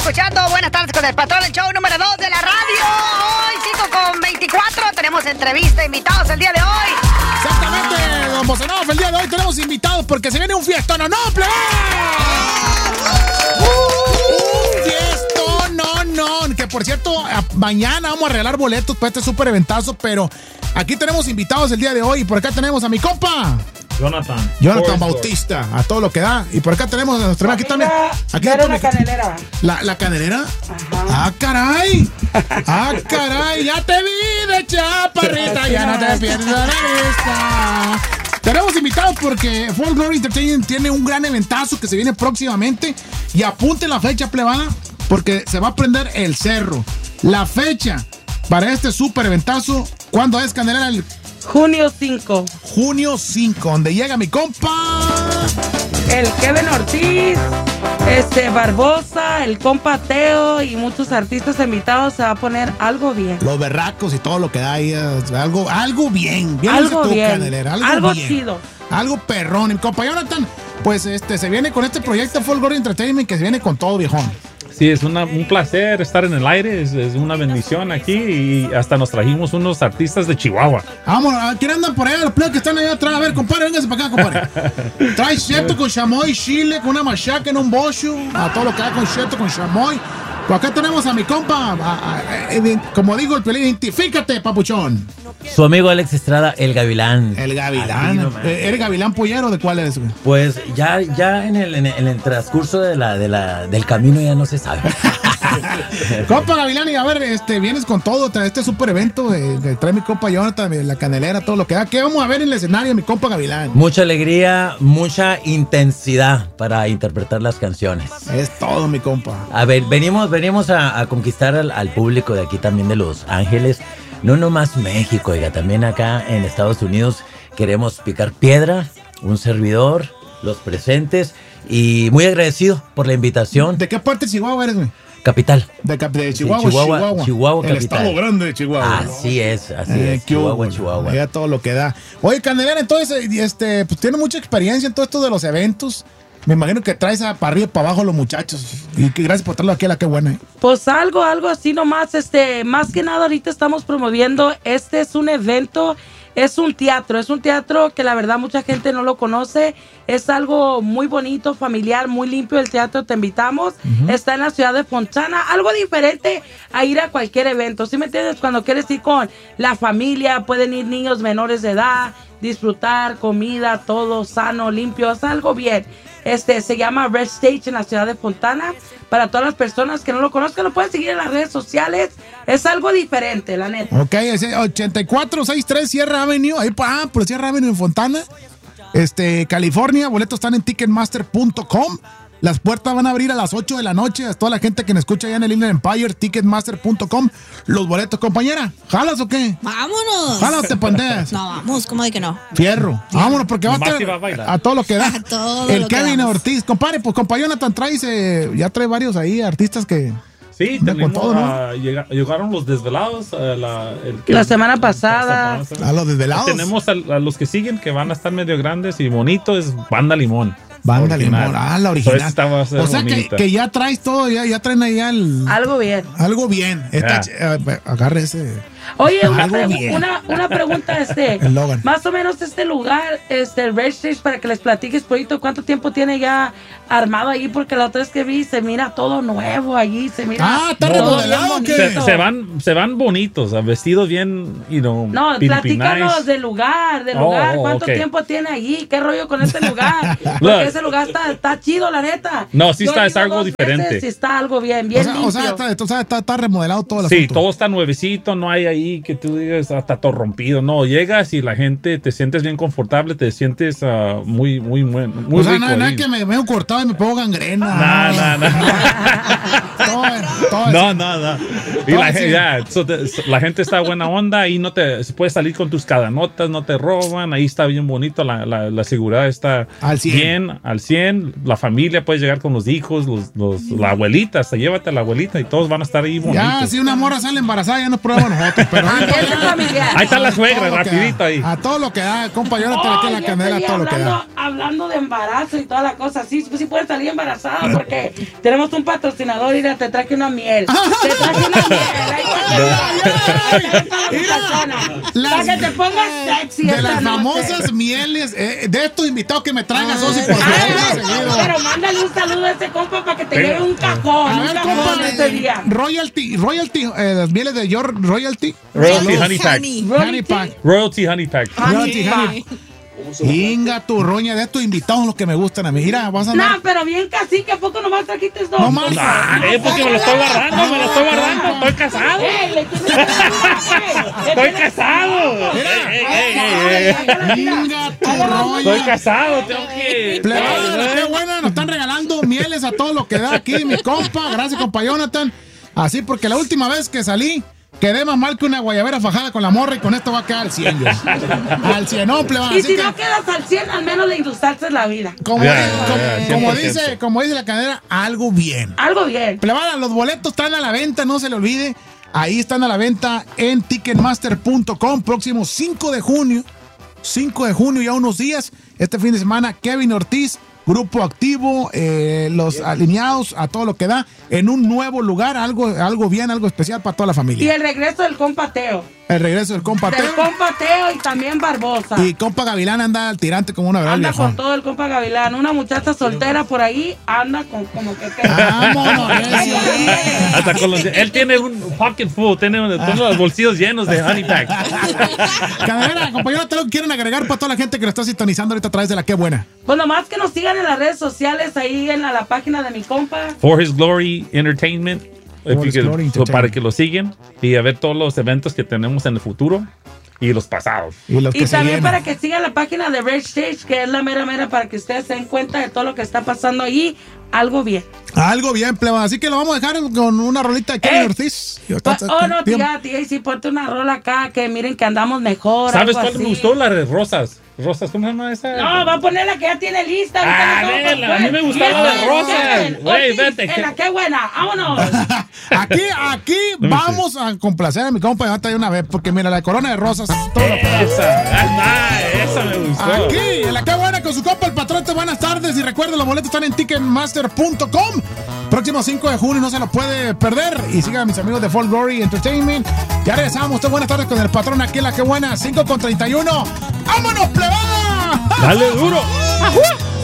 escuchando Buenas tardes con el patrón, el show número 2 de la radio. Hoy 5:24, tenemos entrevista, invitados el día de hoy. Exactamente, don Bosanov, el día de hoy tenemos invitados porque se viene un fiestón, ¡no, plebe! Un fiestón, no, que por cierto, mañana vamos a regalar boletos para este súper eventazo, pero aquí tenemos invitados el día de hoy y por acá tenemos a mi compa Jonathan Bautista, a todo lo que da. Y por acá tenemos a nuestra aquí también. Aquí era la canelera. ¿La canelera? Ajá. ¡Ah, caray! ¡Ya te vi de chaparrita! ¡Ya no te pierdas la vista! Tenemos invitados porque Folk Glory Entertainment tiene un gran eventazo que se viene próximamente. Y apunten la fecha, plebada, porque se va a prender el cerro. La fecha para este súper eventazo, ¿cuándo es, canelera? Junio 5. Junio 5, donde llega mi compa. El Kevin Ortiz, Barbosa, el compa Teo y muchos artistas invitados. Se va a poner algo bien. Los berracos y todo lo que da ahí. Algo bien. Algo bien. Canelera, algo bien. chido. Algo perrón. Mi compa Jonathan, pues se viene con este proyecto Folk Glory Entertainment que se viene con todo, viejón. Sí, es un placer estar en el aire, es una bendición aquí y hasta nos trajimos unos artistas de Chihuahua. Vámonos, ¿quién andan por allá? Los plebes que están allá atrás. A ver, compadre, véngase para acá, compadre. Trae cheto con chamoy, chile, con una machaca en un bocho, a todo lo que da con cheto, con chamoy. Pues acá tenemos a mi compa, como digo el Piolín, identifícate, papuchón. Su amigo Alex Estrada, el Gavilán. El Gavilán. ¿Eres Gavilán Pollero? ¿De cuál eres? Pues ya en el transcurso del camino ya no se sabe. Compa Gavilán, y a ver, vienes con todo, este super evento que trae mi compa Jonathan, la canelera, todo lo que da. ¿Qué vamos a ver en el escenario, mi compa Gavilán? Mucha alegría, mucha intensidad para interpretar las canciones. Es todo, mi compa. A ver, venimos a conquistar al público de aquí también de Los Ángeles. No nomás México, oiga, también acá en Estados Unidos queremos picar piedra, un servidor, los presentes y muy agradecido por la invitación. ¿De qué parte de Chihuahua eres, güey? Capital. De Chihuahua, Chihuahua, el capital. estado grande de Chihuahua. Así es. Chihuahua. Ya todo lo que da. Oye, canelera, entonces, pues tiene mucha experiencia en todo esto de los eventos. Me imagino que traes para arriba y para abajo a los muchachos. Y que gracias por traerlo aquí a la que buena. Pues algo así nomás. Más que nada ahorita estamos promoviendo. Este es un evento. Es un teatro que la verdad mucha gente no lo conoce. Es algo muy bonito, familiar, muy limpio el teatro. Te invitamos. Está en la ciudad de Fontana. Algo diferente a ir a cualquier evento. ¿Sí me entiendes? Cuando quieres ir con la familia, pueden ir niños menores de edad, disfrutar comida, todo sano, limpio. Es algo bien. Se llama Red Stage en la ciudad de Fontana. Para todas las personas que no lo conozcan, lo pueden seguir en las redes sociales. Es algo diferente, la neta. Ok, es 8463 Sierra Avenue. Ahí por Sierra Avenue en Fontana. California. Boletos están en ticketmaster.com. Las puertas van a abrir a las 8 de la noche. A toda la gente que nos escucha allá en el Inland Empire, ticketmaster.com. Los boletos, compañera. ¿Jalas o qué? ¡Vámonos! ¿Jalas o te pandeas? No, vamos, ¿cómo de que no? Fierro. Vámonos, porque va a todo lo que da. El Kevin Ortiz. Compadre, pues compa Jonathan ya trae varios ahí artistas que... Sí, tenemos, todo, ¿no? Llegaron los desvelados la semana pasada. A los desvelados. Tenemos a los que siguen, que van a estar medio grandes y bonitos, es Banda Limón. Banda Limón, la original. O sea que ya traes todo, ya traen ahí algo bien. Algo bien. Agarre ese. Oye, una pregunta, más o menos este lugar, el Red Stage, para que les platiques poquito, ¿cuánto tiempo tiene ya armado allí? Porque la otra vez que vi, se mira todo nuevo allí, se mira está remodelado. Se van bonitos, vestidos bien, No, platícanos del lugar, ¿cuánto tiempo tiene allí? ¿Qué rollo con este lugar? Porque ese lugar está chido, la neta. No, sí es algo diferente. Sí está algo bien limpio. O sea, está remodelado todo el asunto. Sí, todo todo está nuevecito, no hay ahí que tú digas está todo rompido. No, llegas y la gente te sientes bien confortable, te sientes muy rico. Nada que me veo cortado y me pongo gangrena. No. Todo decir. No. Y la gente está buena onda y no te puedes salir con tus cadenotas, no te roban. Ahí está bien bonito, la seguridad está Al 100. bien, al 100. La familia puede llegar con los hijos, la abuelita, hasta llévate a la abuelita y todos van a estar ahí bonitos. Ya, si una morra sale embarazada, ya nos prueba nosotros. Pero Ahí está la suegra, rapidito ahí. A todo lo que da, compa, yo no te metí la candela a todo lo que da. Hablando de embarazo y toda la cosa, sí pueden salir embarazadas porque tenemos un patrocinador y te traje una miel. Te traje una miel. Para que te pongas sexy. De las famosas mieles, de estos invitados que me traigan, Sosi, por favor. Pero mándale un saludo a ese compa para que te lleve un cajón. A ver, compa, ese día. Royalty, las mieles de Royalty. Royalty Honey Pack. Honey Pack. Royalty Honey Pack. Royalty Honey. Inga tu roña, de estos invitados los que me gustan a mí. Mira, vas a andar. No, pero bien cacique, ¿a poco nomás trajiste dos? No más. Porque me lo estoy guardando, estoy casado. Estoy casado. Inga tu roña. Estoy casado, tengo que... Plebada, qué buena, nos están regalando mieles a todo lo que da aquí, mi compa. Gracias, compa Jonathan. Así, porque la última vez que salí, quedé más mal que una guayabera fajada con la morra y con esto va a quedar al 100. Al 100, no, plebada. Y si no quedas al 100, al menos le endulzaste la vida. Como dice la cadera, algo bien. Algo bien. Plebada, los boletos están a la venta, no se le olvide. Ahí están a la venta en Ticketmaster.com. Próximo 5 de junio. 5 de junio, ya unos días. Este fin de semana, Kevin Ortiz, Grupo Activo, los alineados a todo lo que da, en un nuevo lugar, algo bien, algo especial para toda la familia. Y el regreso del compa Teo. El regreso del compa Teo. Del compa Teo y también Barbosa. Y compa Gavilán anda al tirante como una verdad. Anda viejón. con todo el compa Gavilán. Una muchacha soltera por ahí anda con como que... Vámonos. Hasta con él tiene un pocket full, tiene todos los bolsillos llenos de Honey Pack. Cadera, compañero, ¿te lo quieren agregar para toda la gente que lo está sintonizando ahorita a través de la Qué Buena? Pues nomás que nos sigan en las redes sociales, ahí en la página de mi compa. For His Glory Entertainment. Para que lo sigan y a ver todos los eventos que tenemos en el futuro y los pasados. Y también para que sigan la página de Red Stage, que es la mera para que ustedes se den cuenta de todo lo que está pasando ahí. Algo bien. Algo bien, pleba. Así que lo vamos a dejar con una rolita de Kevin Ortiz. No, tía, y si ponte una rola acá, que miren que andamos mejor. ¿Sabes cuál me gustó? La de Rosas. Rosas, ¿cómo se llama esa? No, va a poner la que ya tiene lista. A mí me gustaba la de Rosas. Güey, vete. En la Qué Buena, vámonos. Aquí vamos a complacer a mi compa de una vez, porque mira, la corona de Rosas. Esa me gustó. Aquí, en la Qué Buena con su compa, el patrón. Buenas tardes. Y recuerden, los boletos están en Ticketmaster.com. Próximo 5 de junio, no se lo puede perder. Y sigan a mis amigos de Fall Glory Entertainment. Ya regresamos. Usted, buenas tardes con el patrón aquí en la Qué Buena, 5:31. ¡Vámonos, plebada! ¡Dale duro!